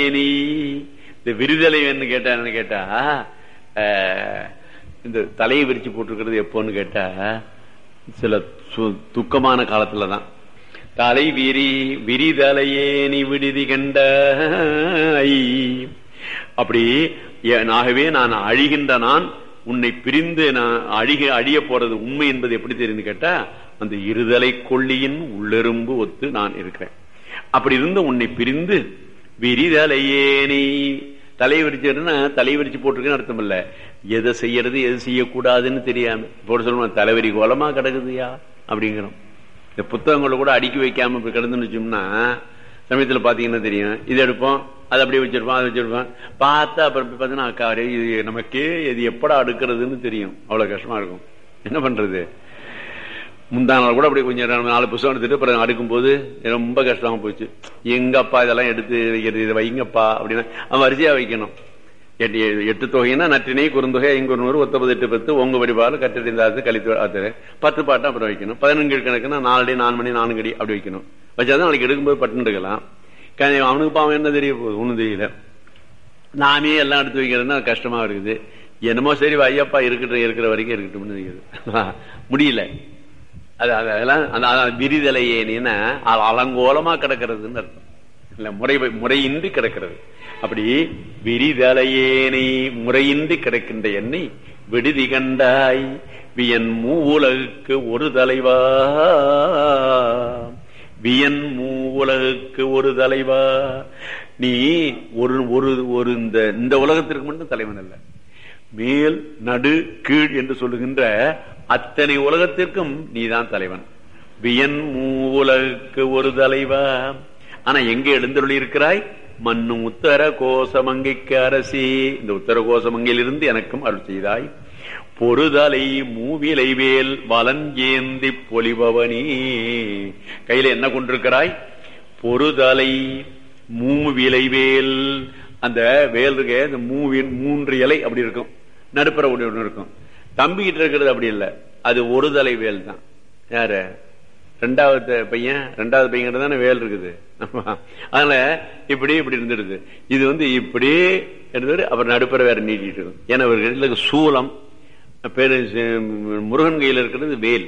நீ இந்த விரிதலை கேட்டா கேட்டா இந்த தலையை விரிச்சு போட்டிருக்கிறது எப்போன்னு கேட்டா சில துக்கமான காலத்துலதான். தலை விரிதலையே நீ விடுதி கண்ட அப்படி ஆகவே நான் அழிகின்ற நான் உன்னை பிரிந்து நான் அழிய போறது உண்மை என்பது எப்படி தெரியுது கேட்டா அந்த இருதலை கொள்ளியின் உள்ளெரும்பு ஒத்து நான் இருக்கிறேன். அப்படி இருந்து உன்னை பிரிந்து விரிதலையே நீ தலையை விரிச்சுன்னா தலையை விரிச்சு போட்டிருக்கேன்னு அர்த்தம் இல்ல, எதை செய்யறது எது செய்யக்கூடாதுன்னு தெரியாம போட்டு சொல்லுவோம். தலைவரி கோலமா கிடக்குதுயா அப்படிங்கிறோம். இந்த புத்தகங்களை கூட அடுக்கி வைக்காம இப்படி கிடந்துன்னு வச்சோம்னா சமயத்துல பாத்தீங்கன்னா தெரியும். இது எடுப்போம், அதை அப்படியே வச்சிருப்போம், அதை வச்சிருப்போம், பார்த்தா அப்புறம் பாத்தீங்கன்னா அக்கா இது நமக்கே இது எப்படா அடுக்கிறதுன்னு தெரியும். அவ்வளவு கஷ்டமா இருக்கும். என்ன பண்றது? முந்தா நாள் கூட அப்படி கொஞ்சம் 4 புத்தகம் எடுத்துட்டு அப்புறம் அடுக்கும் போது ரொம்ப கஷ்டமா போச்சு. எங்கப்பா இதெல்லாம் எடுத்து வைக்கிறது, இதை வைங்கப்பா அப்படின்னா அவன் வரிசையா வைக்கணும். 8 தொகைன்னா நற்றினை குறுந்தொகை 5 1 8 10 உங்க வடிவாறு கற்றறிந்தாது கழித்து 10 பாட்டம் அப்புறம் வைக்கணும். 11 கணக்குன்னா 4 4 மணி 4 கடி அப்படி வைக்கணும். வச்சாதான் நாளைக்கு எடுக்கும்போது பட்டு எடுக்கலாம். அவனுக்கு பாவம் என்ன தெரிய போகுது ஒண்ணும் தெரியல. நாமே எல்லாம் எடுத்து வைக்கிறதுன்னா கஷ்டமா இருக்குது. என்னமோ சரி ஐயப்பா இருக்கிற வரைக்கும் இருக்கட்டும் தெரியுது. முடியல. அதெல்லாம் விரிதலையேனா அலங்கோலமா கிடக்கிறதுன்னு அர்த்தம் இல்ல, முறையின்றி கிடக்கிறது. அப்படி விரிதலையேனை முறையின்றி கிடக்கின்ற என்னை விடுதி கண்டாய் வியன் மூவுலகுக்கு ஒரு தலைவா, வியன் மூவுலகுக்கு ஒரு தலைவா. நீ ஒரு இந்த உலகத்திற்கு மட்டும் தலைவன் அல்ல, மேல் நடு கீழ் என்று சொல்லுகின்ற அத்தனை உலகத்திற்கும் நீதான் தலைவன். வியன் மூவுலகுக்கு ஒரு தலைவா. ஆனா எங்க எழுந்தருளி இருக்கிறாய்? மண்ணும் உத்தர கோசமங்கைக்கு அரசி, இந்த உத்தர கோசமங்கையிலிருந்து எனக்கும் அருள் செய்தாய். பொறுதலை மூவிலை வேல் வலஞ்சேந்தி பொலிபவனி, கையில என்ன கொண்டிருக்கிறாய்? பொறுதலை மூவிலை வேல். அந்த வேல் இருக்க இந்த 3 இலை அப்படி இருக்கும், நடுப்புற ஒன்று இருக்கும். தம்பிக்கிட்ட இருக்கிறது அப்படி இல்லை, அது ஒரு தலை வேல் தான். யாரு? ரெண்டாவது பையன் தானே வேல் இருக்குது. அதனால இப்படி இருந்துடுது. இது இப்படி இருந்தது. அப்புறம் நடுப்புற வேற நீட்டிட்டு இருக்கும். ஏன்னா இவர்கள் சூலம் பேரு முருகன் கையில் இருக்கிறது வேல்.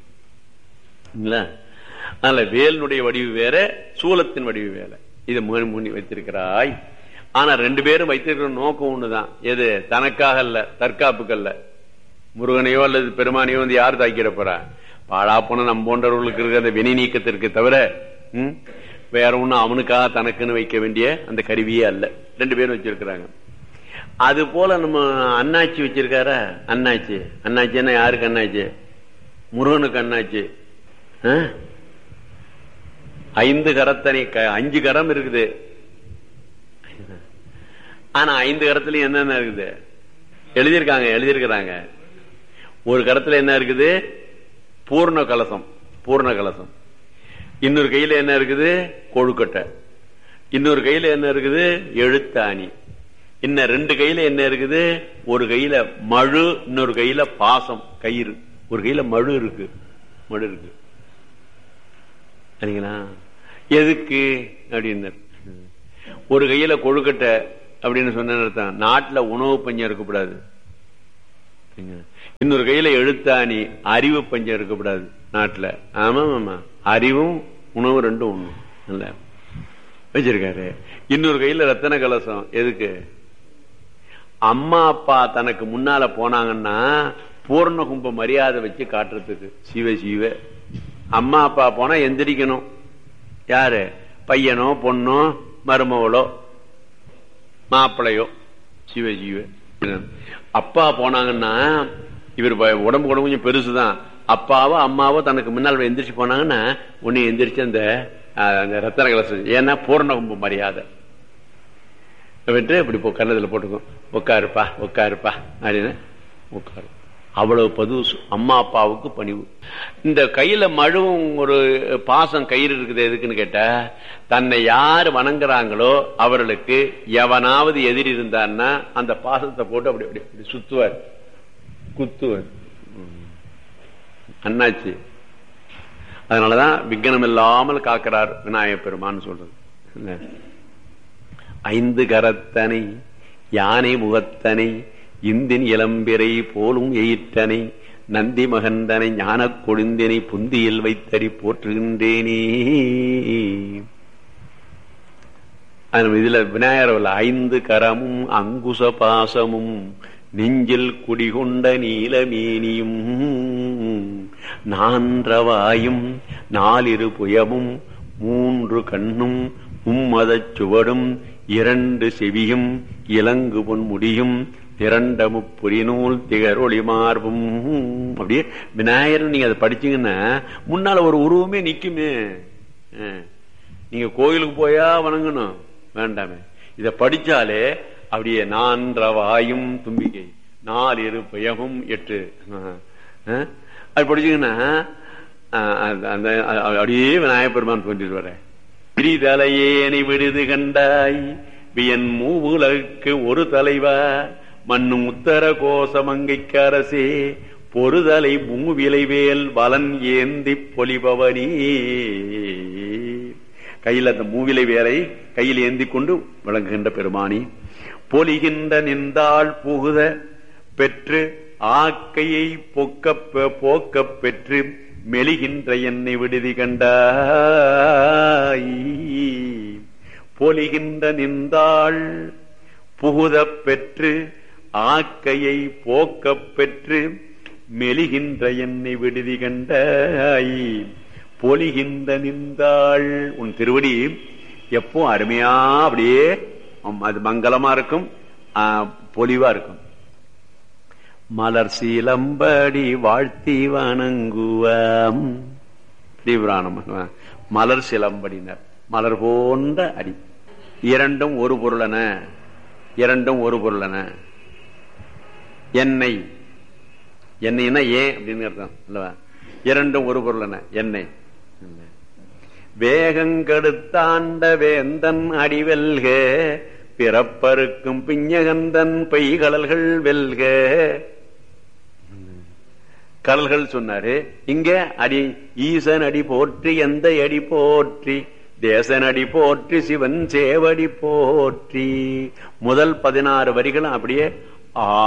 அதனால வேலினுடைய வடிவு வேற, சூலத்தின் வடிவு வேற. இதை முன்னி வைத்திருக்கிறாய். ஆனா 2 பேரும் வைத்திருக்கிற நோக்கம் ஒண்ணுதான். எது? தனக்காக அல்ல, தற்காப்புக்கு அல்ல. முருகனையோ அல்லது பெருமானையோ யார் தாக்கிட போறா? பாழா போன நம் போன்றவர்களுக்கு இருக்கிற அந்த வினை நீக்கத்திற்கு தவிர வேற ஒண்ணும் அவனுக்காக தனக்குன்னு வைக்க வேண்டிய அந்த கருவியே அல்ல. 2 பேரும் வச்சிருக்கிறாங்க. அது போல நம்ம அண்ணாச்சி வச்சிருக்காரா? அண்ணாச்சின்னா யாருக்கு அண்ணாச்சி? முருகனுக்கு அண்ணாச்சி. 5 கரத்தனை 5 கரம் இருக்குது. ஆனா 5 கரத்துலயும் என்னென்ன இருக்குது எழுதியிருக்கிறாங்க. ஒரு கரத்துல என்ன இருக்குது? பூர்ண கலசம். இன்னொரு கையில என்ன இருக்குது? கொழுக்கட்டை. இன்னொரு கையில என்ன இருக்குது? எழுத்தாணி. இன்னும் 2 கையில என்ன இருக்குது? ஒரு கையில மழு, இன்னொரு கையில பாசம் கயிறு. ஒரு கையில மழு இருக்கு. சரிங்களா? எதுக்கு அப்படின்னு ஒரு கையில கொழுக்கட்டை அப்படின்னு சொன்ன நாட்டுல உணவு பஞ்சம் இருக்கக்கூடாது. இன்னொரு கையில எழுத்தாணி, அறிவு பஞ்சம் இருக்கக்கூடாது நாட்டுல. ஆமா, அறிவும் உணவு 2 ஒண்ணு இல்ல வச்சிருக்காரு. இன்னொரு கையில ரத்தன கலசம். எதுக்கு? அம்மா அப்பா தனக்கு முன்னால போனாங்கன்னா பூர்ண கும்ப மரியாதை வச்சு காட்டுறதுக்கு. சிவ அம்மா அப்பா போனா எந்திரிக்கணும். யாரு? பையனோ பொண்ணோ மருமவளோ மாப்பிளையோ. சிவ அப்பா போனாங்கன்னா இவர் உடம்பு கொஞ்சம் பெருசுதான். அப்பாவோ அம்மாவோ தனக்கு முன்னால் எந்திரிச்சு போனாங்கன்னா உன்னை எந்திரிச்சு அந்த ரத்தன கலசம். ஏன்னா பூர்ண கும்ப மரியாதை இப்படி கன்னத்துல போட்டுக்கும். உட்காருப்பா அப்படின்னு உட்காரு. அவ்வளவு பதுசு அம்மா அப்பாவுக்கு பணிவு. இந்த கையில மழுவும் ஒரு பாசம் கயிறு இருக்குது. எதுக்குன்னு கேட்டா, தன்னை யாரு வணங்குறாங்களோ அவர்களுக்கு எவனாவது எதிரி இருந்தான்னா அந்த பாசத்தை போட்டு அப்படி அப்படி சுத்துவார், குத்துவார். அண்ணாச்சி. அதனாலதான் விக்னம் இல்லாமல் காக்கிறார் விநாயகப் பெருமான்னு சொல்றது. ஐந்து கரத்தனை யானை முகத்தனை இந்தின் இளம்பிரை போலும் எயிற்றனை நந்தி மகந்தனை ஞானக் கொழுந்தினை புந்தியில் வைத்தடி போற்றுகின்றேனே. இதுல விநாயகர் ஐந்து கரமும் அங்குச பாசமும் நெஞ்சில் குடிகொண்ட நீலமேனியும் நான்றவாயும் நாலிரு புயமும் மூன்று கண்ணும் மும்மதச் சுவடும் இரண்டு செவியும் இலங்கு பொன் முடியும் திரண்ட முப்புரிநூல் திகரொளி மார்பும். அப்படியே விநாயகர் நீங்க அதை படிச்சீங்கன்னா முன்னால ஒரு உருவமே நிக்குமே. நீங்க கோயிலுக்கு போயா வணங்கணும் வேண்டாமே, இத படிச்சாலே அப்படியே நான்றவாயும் தும்பிக்கை நாலிரு பயமும் எட்டு அது படிச்சீங்கன்னா அப்படியே விநாயகப் பெருமான் தோன்றிட்டு வர. பிரிதலையேனை விடுது கண்டாய் வியன் மூவுலகுக்கு ஒரு தலைவா மண்ணும் உத்தர கோசமங்கைக்கு அரசே பொறுதலை மூவிலைவேல் வலன் ஏந்தி பொலிபவனி. கையில் அந்த மூவிலை வேலை கையில் ஏந்தி கொண்டு விளங்குகின்ற பெருமானி. பொலிகின்ற நின்றாள் புகுத பெற்று ஆக்கையை போக்க பெற்று மெலிகின்ற என்னை விடுதி கண்டாய். பொலிகின்ற நின்றாள் புகுத பெற்று ஆக்கையை போக்க பெற்று மெலிகின்ற என்னை விடுதி கண்டாய். பொலிகின்ற நின்றாள் உன் திருவடி எப்போ அருமையா அப்படியே அது மங்களமா இருக்கும், பொலிவா இருக்கும். மலர் சீலம்படி வாழ்த்தி வணங்குவாம். மலர் சிலம்படினர் மலர் போன்ற அடி. இரண்டும் ஒரு பொருளன, இரண்டும் ஒரு பொருளன. எண்ணெய் எண்ணெய்னா ஏன் அப்படின்னு அர்த்தம் அல்லவா? இரண்டும் ஒரு பொருளன எண்ணெய். வேகங்கெடுத்தாண்ட வேந்தன் அடிவெல்க பிறப்பருக்கும் பிஞ்சகந்தன் பெய்கடல்கள் வெல்க. கடல்கள் சொன்னாரு. இங்க அடி ஈசன் அடி போற்றி எந்த அடி போற்றி தேசன் அடி போற்றி சிவன் சேவடி போற்றி. முதல் 16 வரிகளும் அப்படியே